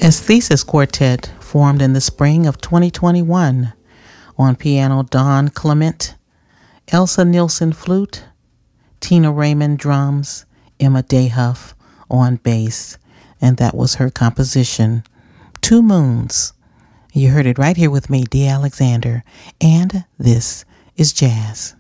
Aesthesis Quartet formed in the spring of 2021. On piano, Don Clement, Elsa Nielsen flute, Tina Raymond drums, Emma Dayhuff on bass, and that was her composition, Two Moons. You heard it right here with me, Dee Alexander, and this is jazz.